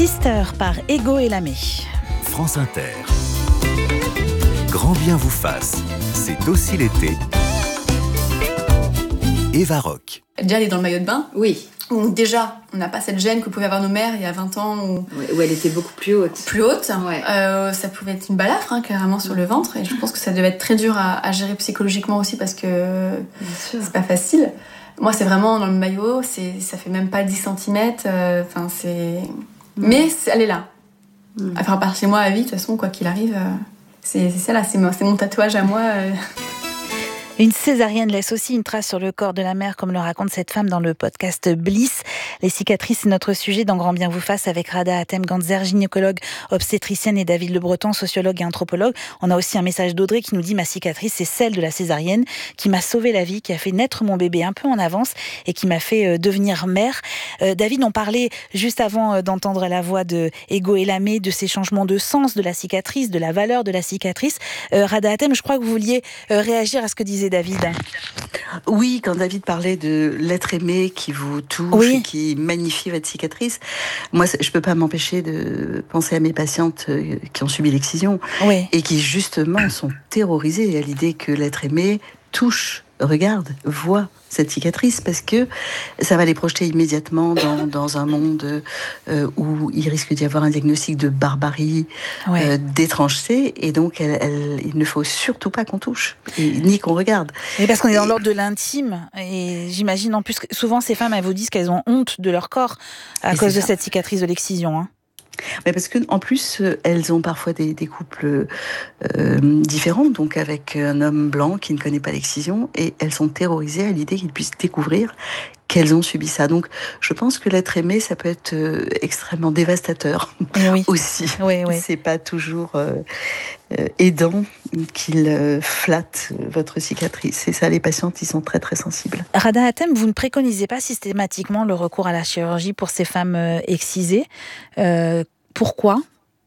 Sister par Ego et Lamé. France Inter. Grand bien vous fasse. C'est aussi l'été. Eva Rock. Déjà, elle est dans le maillot de bain. Oui. Donc déjà, on n'a pas cette gêne que pouvaient avoir nos mères il y a 20 ans. Où elle était beaucoup plus haute. Plus haute. Ouais. Ça pouvait être une balafre, carrément, sur le ventre. Et je pense que ça devait être très dur à gérer psychologiquement aussi parce que c'est pas facile. Moi, c'est vraiment dans le maillot, ça fait même pas 10 cm. Mais elle est là. Enfin, par chez moi à vie, de toute façon, quoi qu'il arrive, c'est ça là, c'est mon tatouage à moi. Une césarienne laisse aussi une trace sur le corps de la mère, comme le raconte cette femme dans le podcast Bliss. Les cicatrices, c'est notre sujet dans Grand bien vous fasse avec Rada Hatem-Gantzer, gynécologue obstétricienne, et David Le Breton, sociologue et anthropologue. On a aussi un message d'Audrey qui nous dit « Ma cicatrice, c'est celle de la césarienne qui m'a sauvé la vie, qui a fait naître mon bébé un peu en avance et qui m'a fait devenir mère ». David, on parlait juste avant d'entendre la voix de Ego et Lamé de ces changements de sens de la cicatrice, de la valeur de la cicatrice. Rada Hatem, je crois que vous vouliez réagir à ce que disait David. Oui, quand David parlait de l'être aimé qui vous touche, qui magnifie votre cicatrice, moi, je peux pas m'empêcher de penser à mes patientes qui ont subi l'excision et qui, justement, sont terrorisées à l'idée que l'être aimé touche, regarde, voit cette cicatrice, parce que ça va les projeter immédiatement dans un monde où il risque d'y avoir un diagnostic de barbarie, d'étrangeté, et donc il ne faut surtout pas qu'on touche, ni qu'on regarde. Mais parce qu'on est dans l'ordre de l'intime, et j'imagine en plus que souvent ces femmes, elles vous disent qu'elles ont honte de leur corps à cause de cette cicatrice de l'excision. Mais parce que en plus, elles ont parfois des couples différents, donc avec un homme blanc qui ne connaît pas l'excision, et elles sont terrorisées à l'idée qu'ils puissent découvrir qu'elles ont subi ça. Donc, je pense que l'être aimé, ça peut être extrêmement dévastateur aussi. C'est pas toujours aidant qu'il flatte votre cicatrice. Et ça, les patientes, ils sont très très sensibles. Rada Hatem, vous ne préconisez pas systématiquement le recours à la chirurgie pour ces femmes excisées. Pourquoi ?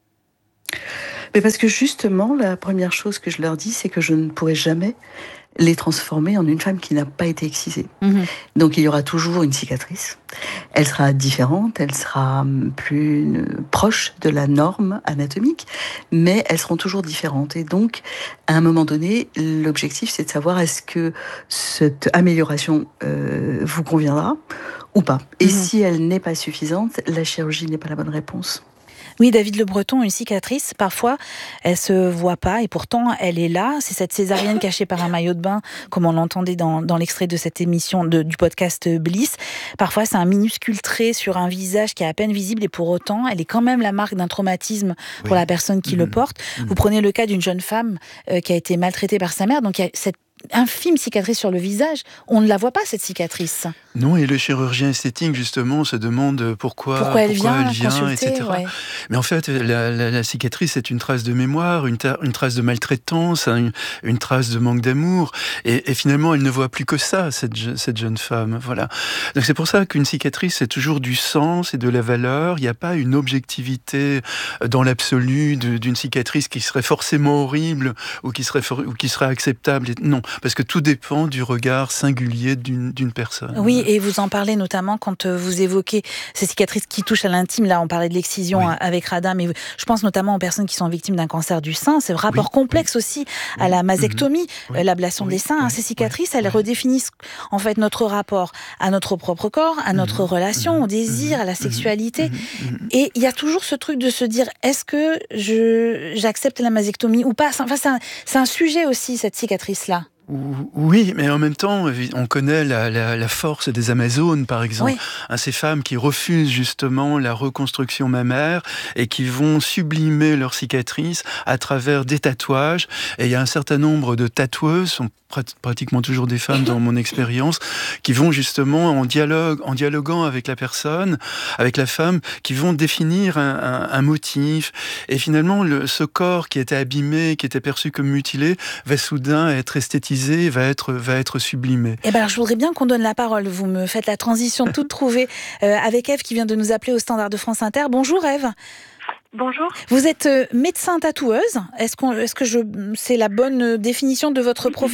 Mais parce que justement, la première chose que je leur dis, c'est que je ne pourrai jamais les transformer en une femme qui n'a pas été excisée. Donc il y aura toujours une cicatrice. Elle sera différente, elle sera plus proche de la norme anatomique, mais elles seront toujours différentes. Et donc, à un moment donné, l'objectif, c'est de savoir est-ce que cette amélioration vous conviendra ou pas. Et si elle n'est pas suffisante, la chirurgie n'est pas la bonne réponse. Oui, David Le Breton, une cicatrice, parfois, elle se voit pas et pourtant, elle est là. C'est cette césarienne cachée par un maillot de bain, comme on l'entendait dans l'extrait de cette émission du podcast Bliss. Parfois, c'est un minuscule trait sur un visage qui est à peine visible et pour autant, elle est quand même la marque d'un traumatisme pour la personne qui le porte. Vous prenez le cas d'une jeune femme qui a été maltraitée par sa mère, donc il y a cette infime cicatrice sur le visage, on ne la voit pas cette cicatrice. Non, et le chirurgien esthétique justement se demande pourquoi elle vient, etc. Mais en fait, la cicatrice est une trace de mémoire, une trace de maltraitance, une trace de manque d'amour, et finalement elle ne voit plus que ça, cette jeune femme. Voilà. Donc c'est pour ça qu'une cicatrice c'est toujours du sens et de la valeur. Il n'y a pas une objectivité dans l'absolu d'une cicatrice qui serait forcément horrible ou qui serait acceptable. Non. Parce que tout dépend du regard singulier d'une personne. Oui, et vous en parlez notamment quand vous évoquez ces cicatrices qui touchent à l'intime. Là, on parlait de l'excision avec Rada, mais je pense notamment aux personnes qui sont victimes d'un cancer du sein. C'est un rapport complexe aussi à la mastectomie, l'ablation des seins. Ces cicatrices, elles redéfinissent en fait notre rapport à notre propre corps, à notre relation, au désir, à la sexualité. Et il y a toujours ce truc de se dire, est-ce que j'accepte la mastectomie ou pas ? Enfin, c'est un sujet aussi, cette cicatrice-là. Oui, mais en même temps, on connaît la force des Amazones, par exemple. Ces femmes qui refusent justement la reconstruction mammaire et qui vont sublimer leurs cicatrices à travers des tatouages. Et il y a un certain nombre de tatoueuses, sont pratiquement toujours des femmes dans mon expérience, qui vont justement en dialoguant avec la personne, avec la femme, qui vont définir un motif. Et finalement, ce corps qui était abîmé, qui était perçu comme mutilé, va soudain être esthétisé, va être sublimé. Eh ben alors, je voudrais bien qu'on donne la parole. Vous me faites la transition toute trouvée avec Ève qui vient de nous appeler au standard de France Inter. Bonjour Ève. Bonjour. Vous êtes médecin tatoueuse. Est-ce que c'est la bonne définition de votre profession ?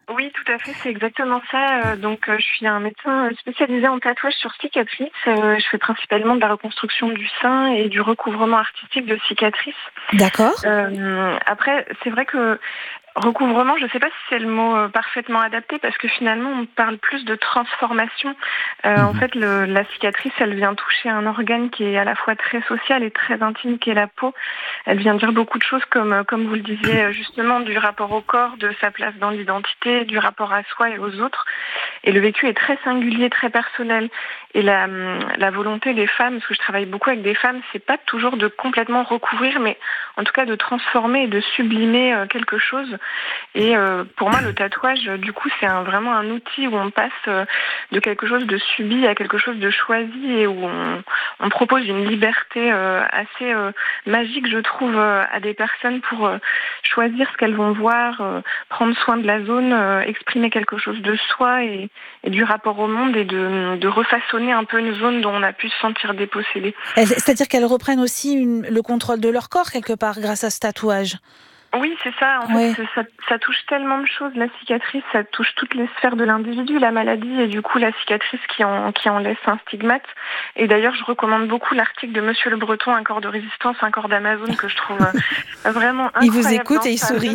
Oui, tout à fait, c'est exactement ça. Donc, je suis un médecin spécialisé en tatouage sur cicatrices. Je fais principalement de la reconstruction du sein et du recouvrement artistique de cicatrices. D'accord. Après, c'est vrai que recouvrement, je ne sais pas si c'est le mot parfaitement adapté parce que finalement, on parle plus de transformation. En fait, la cicatrice, elle vient toucher un organe qui est à la fois très social et très intime, qui est la peau. Elle vient dire beaucoup de choses comme vous le disiez justement, du rapport au corps, de sa place dans l'identité, du rapport à soi et aux autres. Et le vécu est très singulier, très personnel. Et la volonté des femmes, parce que je travaille beaucoup avec des femmes, c'est pas toujours de complètement recouvrir, mais en tout cas de transformer et de sublimer quelque chose. Et pour moi, le tatouage, du coup, c'est vraiment un outil où on passe de quelque chose de subi à quelque chose de choisi et où on propose une liberté assez magique, je trouve, à des personnes pour choisir ce qu'elles vont voir, prendre soin de la zone, exprimer quelque chose de soi et du rapport au monde et de refaçonner un peu une zone dont on a pu se sentir dépossédé. C'est-à-dire qu'elles reprennent aussi le contrôle de leur corps quelque part grâce à ce tatouage. Oui, c'est ça. En fait, ça touche tellement de choses. La cicatrice, ça touche toutes les sphères de l'individu, la maladie et du coup la cicatrice qui en laisse un stigmate. Et d'ailleurs, je recommande beaucoup l'article de Monsieur Le Breton, Un corps de résistance, un corps d'Amazon, que je trouve vraiment incroyable. Il vous écoute et il sourit.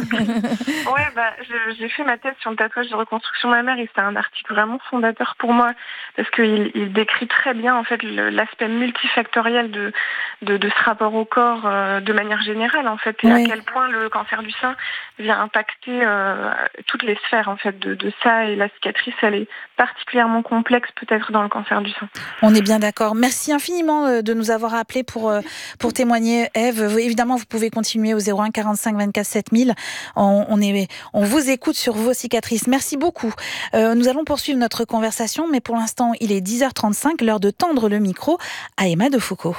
J'ai fait ma thèse sur le tatouage de reconstruction mammaire et c'est un article vraiment fondateur pour moi parce qu'il décrit très bien en fait l'aspect multifactoriel de ce rapport au corps de manière générale en fait et à quel point le cancer du sein vient impacter toutes les sphères en fait de ça et la cicatrice elle est particulièrement complexe peut-être dans le cancer du sein. On est bien d'accord. Merci infiniment de nous avoir appelés pour témoigner, Ève. Évidemment, vous pouvez continuer au 01 45 24 7000. On vous écoute sur vos cicatrices. Merci beaucoup. Nous allons poursuivre notre conversation, mais pour l'instant, il est 10h35, l'heure de tendre le micro à Emma Defoucauld.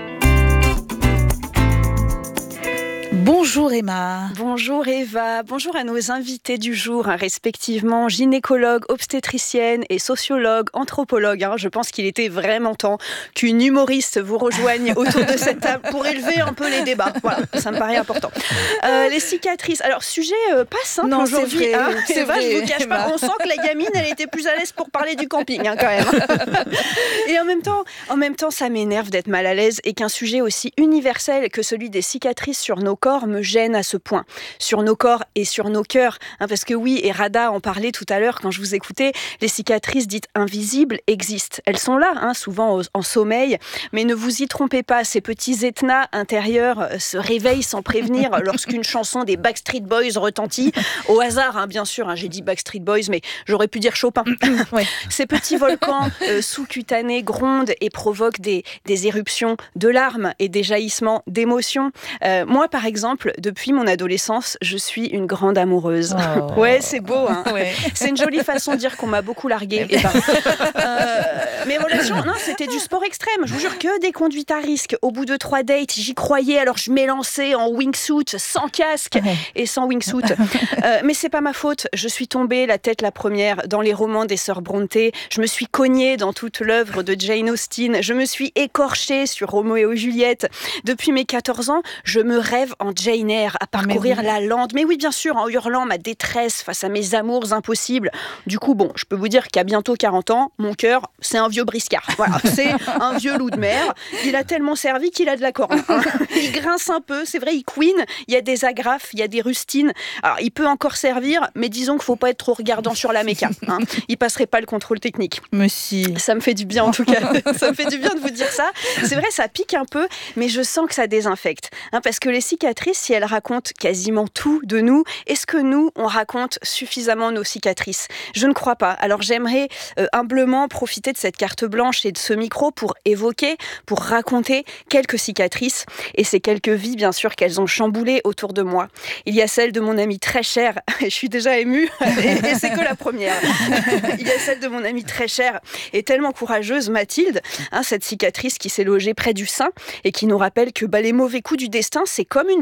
Bonjour Emma. Bonjour Eva, bonjour à nos invités du jour, respectivement gynécologue, obstétricienne et sociologue, anthropologue. Je pense qu'il était vraiment temps qu'une humoriste vous rejoigne autour de cette table pour élever un peu les débats. Voilà, ça me paraît important. Les cicatrices, alors sujet pas simple aujourd'hui. C'est vrai, je vous cache pas, on sent que la gamine, elle était plus à l'aise pour parler du camping quand même. Et en même temps, ça m'énerve d'être mal à l'aise et qu'un sujet aussi universel que celui des cicatrices sur nos corps me gêne à ce point, sur nos corps et sur nos cœurs, parce que oui, et Rada en parlait tout à l'heure quand je vous écoutais, les cicatrices dites invisibles existent, elles sont là, souvent en sommeil, mais ne vous y trompez pas, ces petits Etnas intérieurs se réveillent sans prévenir lorsqu'une chanson des Backstreet Boys retentit, au hasard, bien sûr, j'ai dit Backstreet Boys, mais j'aurais pu dire Chopin. Ouais. Ces petits volcans sous-cutanés grondent et provoquent des éruptions de larmes et des jaillissements d'émotions. Moi, par exemple, depuis mon adolescence, je suis une grande amoureuse. Oh. Ouais, c'est beau, Ouais. C'est une jolie façon de dire qu'on m'a beaucoup larguée. Mes relations, c'était du sport extrême. Je vous jure que des conduites à risque. Au bout de 3 dates, j'y croyais, alors je m'élançais en wingsuit, sans casque et sans wingsuit. Mais c'est pas ma faute. Je suis tombée la tête la première dans les romans des sœurs Brontë. Je me suis cognée dans toute l'œuvre de Jane Austen. Je me suis écorchée sur Roméo et Juliette. Depuis mes 14 ans, je me rêve en Jane Eyre, à parcourir la lande. Mais oui, bien sûr, en hurlant ma détresse face à mes amours impossibles. Du coup, je peux vous dire qu'à bientôt 40 ans, mon cœur, c'est un vieux briscard. Voilà, c'est un vieux loup de mer. Il a tellement servi qu'il a de la corne. Il grince un peu, c'est vrai, il couine. Il y a des agrafes, il y a des rustines. Alors, il peut encore servir, mais disons qu'il ne faut pas être trop regardant sur la méca. Il passerait pas le contrôle technique. Mais si. Ça me fait du bien, en tout cas. Ça me fait du bien de vous dire ça. C'est vrai, ça pique un peu, mais je sens que ça désinfecte. Parce que les cicatrices, si elles racontent quasiment tout de nous, est-ce que nous, on raconte suffisamment nos cicatrices ? Je ne crois pas. Alors j'aimerais humblement profiter de cette carte blanche et de ce micro pour évoquer, pour raconter quelques cicatrices et ces quelques vies, bien sûr, qu'elles ont chamboulées autour de moi. Il y a celle de mon amie très chère, je suis déjà émue, et c'est que la première. Il y a celle de mon amie très chère et tellement courageuse, Mathilde, cette cicatrice qui s'est logée près du sein et qui nous rappelle que les mauvais coups du destin, c'est comme une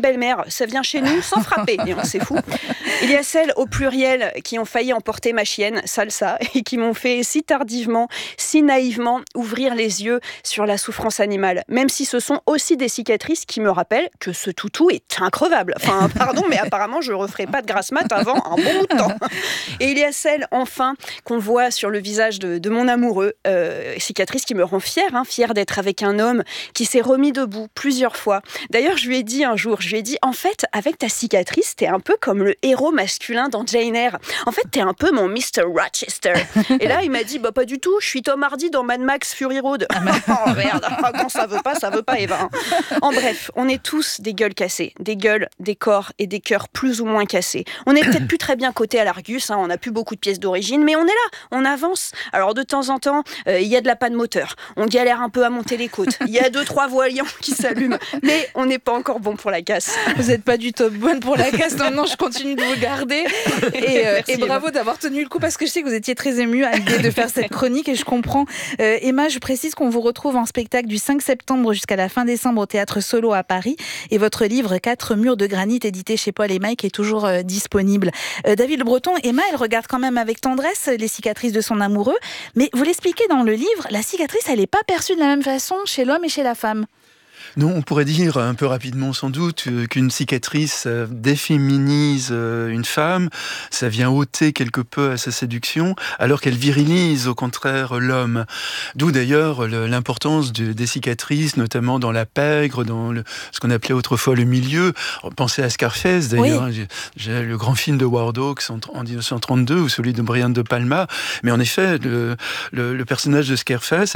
belle-mère, ça vient chez nous sans frapper, et on c'est fou. Il y a celles au pluriel qui ont failli emporter ma chienne, Salsa, et qui m'ont fait si tardivement, si naïvement ouvrir les yeux sur la souffrance animale. Même si ce sont aussi des cicatrices qui me rappellent que ce toutou est increvable. Enfin, pardon, mais apparemment, je ne referai pas de grasse mat avant un bon bout de temps. Et il y a celle, enfin, qu'on voit sur le visage de mon amoureux. Cicatrice qui me rend fière d'être avec un homme qui s'est remis debout plusieurs fois. D'ailleurs, je lui ai dit un jour, en fait, avec ta cicatrice, t'es un peu comme le héros masculin dans Jane Eyre. En fait, t'es un peu mon Mr. Rochester. Et là, il m'a dit, pas du tout, je suis Tom Hardy dans Mad Max Fury Road. Oh merde, quand ça veut pas, Eva. En bref, on est tous des gueules cassées. Des gueules, des corps et des cœurs plus ou moins cassés. On n'est peut-être plus très bien cotés à l'Argus, on n'a plus beaucoup de pièces d'origine, mais on est là, on avance. Alors de temps en temps, il y a de la panne moteur. On galère un peu à monter les côtes. Il y a 2-3 voyants qui s'allument, mais on n'est pas encore bon pour la casse. Vous n'êtes pas du top bonne pour la casse. Non, je continue de vous garder. Et bravo d'avoir tenu le coup, parce que je sais que vous étiez très émue à l'idée de faire cette chronique, et je comprends. Emma, je précise qu'on vous retrouve en spectacle du 5 septembre jusqu'à la fin décembre au Théâtre Solo à Paris, et votre livre 4 murs de granit, édité chez Paul et Mike, est toujours disponible. David Le Breton, Emma, elle regarde quand même avec tendresse les cicatrices de son amoureux, mais vous l'expliquez dans le livre, la cicatrice, elle n'est pas perçue de la même façon chez l'homme et chez la femme. Non, on pourrait dire un peu rapidement sans doute qu'une cicatrice déféminise une femme, ça vient ôter quelque peu à sa séduction, alors qu'elle virilise au contraire l'homme. D'où d'ailleurs l'importance des cicatrices, notamment dans la pègre, dans ce qu'on appelait autrefois le milieu. Pensez à Scarface d'ailleurs, oui. J'ai le grand film de Howard Hawks en 1932 ou celui de Brian De Palma, mais en effet le personnage de Scarface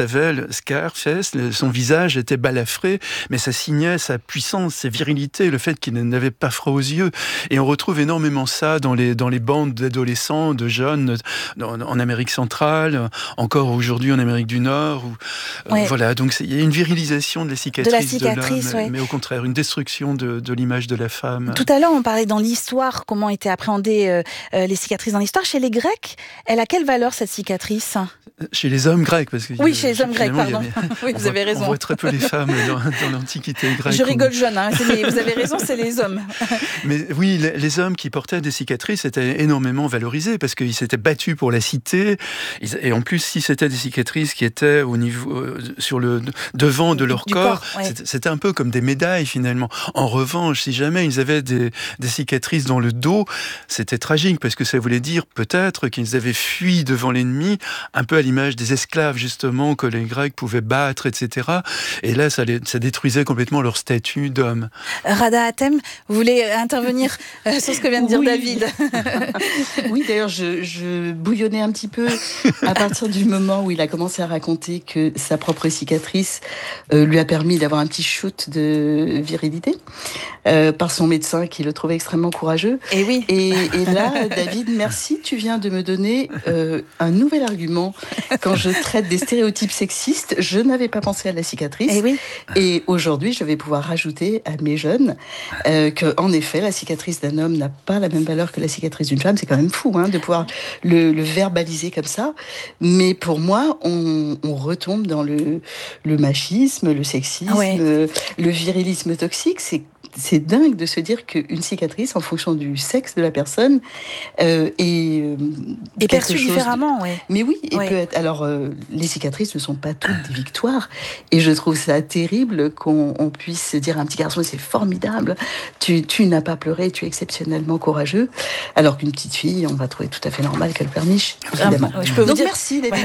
son visage était balafré, mais ça signait sa puissance, sa virilité, le fait qu'il n'avait pas froid aux yeux. Et on retrouve énormément ça dans les bandes d'adolescents, de jeunes, en Amérique centrale, encore aujourd'hui en Amérique du Nord. Voilà, donc il y a une virilisation de la cicatrice de l'homme, mais au contraire, une destruction de l'image de la femme. Tout à l'heure, on parlait dans l'histoire, comment étaient appréhendées les cicatrices dans l'histoire. Chez les Grecs, elle a quelle valeur, cette cicatrice ? Chez les hommes grecs, parce que oui, chez les hommes grecs, pardon. Oui, vous avez raison. On voit très peu les femmes dans l'Antiquité grecque. Je rigole jeune, mais vous avez raison, c'est les hommes. Mais oui, les hommes qui portaient des cicatrices étaient énormément valorisés parce qu'ils s'étaient battus pour la cité. Et en plus, si c'était des cicatrices qui étaient au niveau, sur le devant de leur corps, c'était un peu comme des médailles finalement. En revanche, si jamais ils avaient des cicatrices dans le dos, c'était tragique parce que ça voulait dire peut-être qu'ils avaient fui devant l'ennemi, un peu à l'image des esclaves justement que les Grecs pouvaient battre, etc. Et là, ça détruisait complètement leur statut d'homme. Rada Hatem, vous voulez intervenir sur ce que vient de dire David ? Oui, d'ailleurs, je bouillonnais un petit peu à partir du moment où il a commencé à raconter que sa propre cicatrice lui a permis d'avoir un petit shoot de virilité par son médecin qui le trouvait extrêmement courageux. Et oui. Et là, David, merci, tu viens de me donner un nouvel argument. Quand je traite des stéréotypes sexistes, je n'avais pas pensé à la cicatrice. Et oui. Et aujourd'hui, je vais pouvoir rajouter à mes jeunes qu'en effet, la cicatrice d'un homme n'a pas la même valeur que la cicatrice d'une femme. C'est quand même fou de pouvoir le verbaliser comme ça. Mais pour moi, on retombe dans le machisme, le sexisme, le virilisme toxique. C'est dingue de se dire qu'une cicatrice, en fonction du sexe de la personne, est perçue différemment. Mais oui, peut être. Alors, les cicatrices ne sont pas toutes des victoires, et je trouve ça terrible qu'on puisse dire à un petit garçon, c'est formidable, tu n'as pas pleuré, tu es exceptionnellement courageux, alors qu'une petite fille, on va trouver tout à fait normal qu'elle pleurniche, évidemment. Je peux vous dire... merci, David.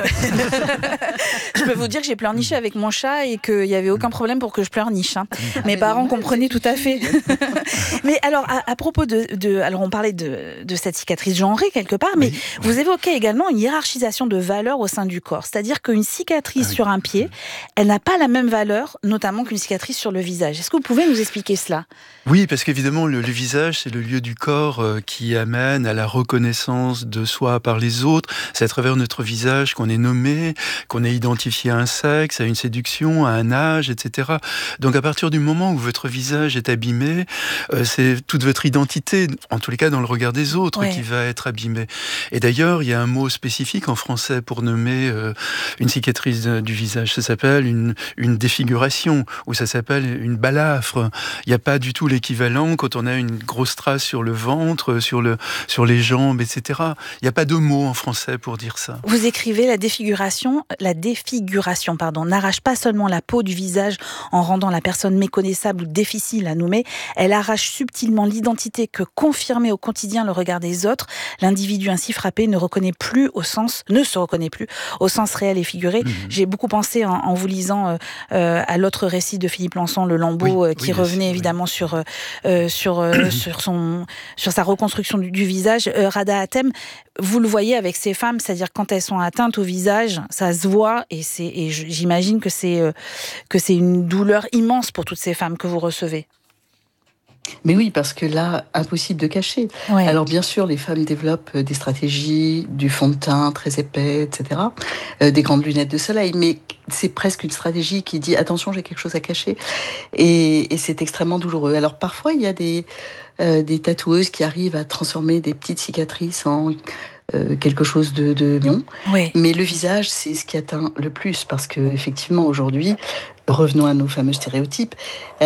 Je peux vous dire que j'ai pleurniché avec mon chat et qu'il n'y avait aucun problème pour que je pleurniche. Mes parents comprenaient tout à fait. Mais alors, à propos alors on parlait de cette cicatrice genrée quelque part, mais vous évoquez également une hiérarchisation de valeurs au sein du corps. C'est-à-dire qu'une cicatrice sur un pied, elle n'a pas la même valeur, notamment qu'une cicatrice sur le visage. Est-ce que vous pouvez nous expliquer cela ? Oui, parce qu'évidemment, le visage, c'est le lieu du corps qui amène à la reconnaissance de soi par les autres. C'est à travers notre visage qu'on est nommé, qu'on est identifié à un sexe, à une séduction, à un âge, etc. Donc à partir du moment où votre visage est habillé abîmée, c'est toute votre identité, en tous les cas dans le regard des autres, qui va être abîmée. Et d'ailleurs, il y a un mot spécifique en français pour nommer une cicatrice du visage. Ça s'appelle une défiguration, ou ça s'appelle une balafre. Il n'y a pas du tout l'équivalent quand on a une grosse trace sur le ventre, sur les jambes, etc. Il n'y a pas de mot en français pour dire ça. Vous écrivez la défiguration, n'arrache pas seulement la peau du visage en rendant la personne méconnaissable ou difficile à nommer, elle arrache subtilement l'identité que confirmait au quotidien le regard des autres. L'individu ainsi frappé ne se reconnaît plus au sens réel et figuré. J'ai beaucoup pensé en vous lisant à l'autre récit de Philippe Lançon, Le Lambeau, qui revenait évidemment sur sa reconstruction du visage. Rada Hatem, vous le voyez avec ces femmes, c'est-à-dire quand elles sont atteintes au visage, ça se voit et j'imagine que c'est une douleur immense pour toutes ces femmes que vous recevez. Mais oui, parce que là, impossible de cacher. Ouais. Alors bien sûr, les femmes développent des stratégies, du fond de teint très épais, etc., des grandes lunettes de soleil, mais c'est presque une stratégie qui dit « attention, j'ai quelque chose à cacher ». Et c'est extrêmement douloureux. Alors parfois, il y a des tatoueuses qui arrivent à transformer des petites cicatrices en quelque chose de mignon. Oui. Mais le visage, c'est ce qui atteint le plus, parce que effectivement, aujourd'hui, revenons à nos fameux stéréotypes,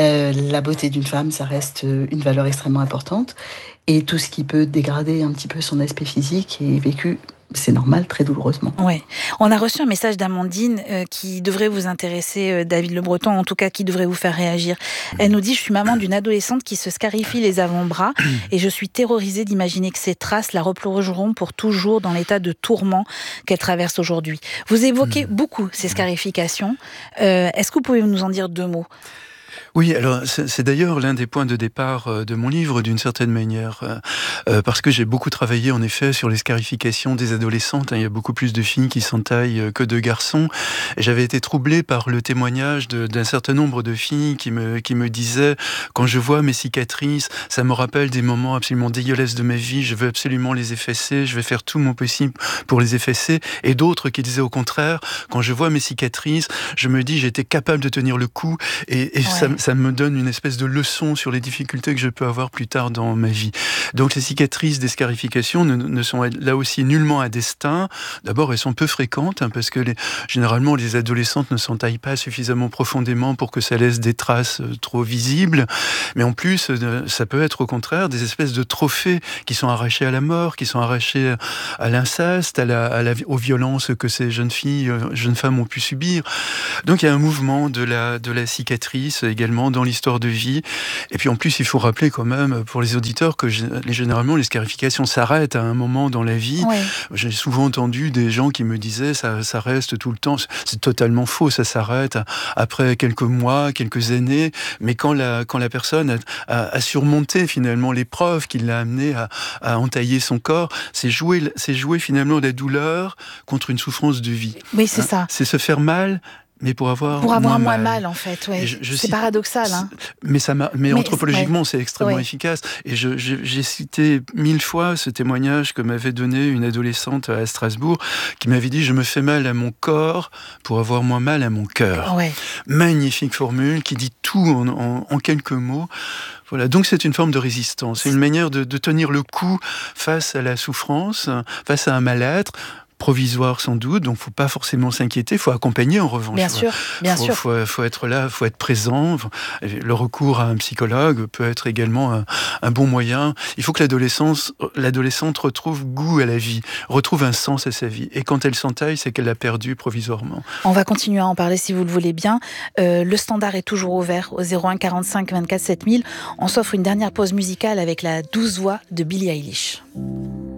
la beauté d'une femme, ça reste une valeur extrêmement importante. Et tout ce qui peut dégrader un petit peu son aspect physique est vécu, c'est normal, très douloureusement. Oui. On a reçu un message d'Amandine qui devrait vous intéresser, David Le Breton, en tout cas qui devrait vous faire réagir. Elle nous dit « Je suis maman d'une adolescente qui se scarifie les avant-bras et je suis terrorisée d'imaginer que ces traces la replongeront pour toujours dans l'état de tourment qu'elle traverse aujourd'hui. » Vous évoquez beaucoup ces scarifications. Est-ce que vous pouvez nous en dire 2 mots ? Oui, alors c'est d'ailleurs l'un des points de départ de mon livre, d'une certaine manière, parce que j'ai beaucoup travaillé en effet sur les scarifications des adolescentes. Il y a beaucoup plus de filles qui s'entaillent que de garçons. Et j'avais été troublé par le témoignage d'un certain nombre de filles qui me disaient « Quand je vois mes cicatrices, ça me rappelle des moments absolument dégueulasses de ma vie, je veux absolument les effacer, je vais faire tout mon possible pour les effacer. » Et d'autres qui disaient au contraire « Quand je vois mes cicatrices, je me dis j'étais capable de tenir le coup et ça me donne une espèce de leçon sur les difficultés que je peux avoir plus tard dans ma vie. » Donc les cicatrices des scarifications ne sont là aussi nullement à destin. D'abord, elles sont peu fréquentes, parce que généralement les adolescentes ne s'entaillent pas suffisamment profondément pour que ça laisse des traces trop visibles. Mais en plus, ça peut être au contraire des espèces de trophées qui sont arrachés à la mort, qui sont arrachés à l'inceste, aux violences que ces jeunes femmes ont pu subir. Donc il y a un mouvement de la cicatrice également dans l'histoire de vie. Et puis en plus, il faut rappeler quand même pour les auditeurs que généralement les scarifications s'arrêtent à un moment dans la vie. Oui. J'ai souvent entendu des gens qui me disaient ça reste tout le temps. C'est totalement faux, ça s'arrête après quelques mois, quelques années. Mais quand la personne a surmonté finalement l'épreuve qui l'a amené à entailler son corps, c'est jouer finalement la douleur contre une souffrance de vie. Oui, c'est ça. C'est se faire mal, mais pour avoir moins mal en fait, ouais. C'est paradoxal. Hein. Mais anthropologiquement, c'est extrêmement efficace. Et j'ai cité 1000 fois ce témoignage que m'avait donné une adolescente à Strasbourg, qui m'avait dit « Je me fais mal à mon corps pour avoir moins mal à mon cœur ». Ouais. Magnifique formule qui dit tout en quelques mots. Voilà, donc c'est une forme de résistance. C'est une manière de tenir le coup face à la souffrance, face à un mal-être, provisoire sans doute, donc il ne faut pas forcément s'inquiéter, il faut accompagner en revanche. Bien sûr. Faut être là, il faut être présent. Le recours à un psychologue peut être également un bon moyen. Il faut que l'adolescente retrouve goût à la vie, retrouve un sens à sa vie. Et quand elle s'entaille, c'est qu'elle l'a perdu provisoirement. On va continuer à en parler si vous le voulez bien. Le standard est toujours ouvert au 01 45 24 7000. On s'offre une dernière pause musicale avec la douce voix de Billie Eilish.